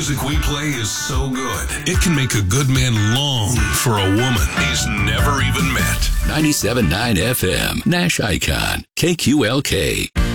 music we play is so good, it can make a good man long for a woman he's never even met. 97.9 FM, Nash Icon, KQLK.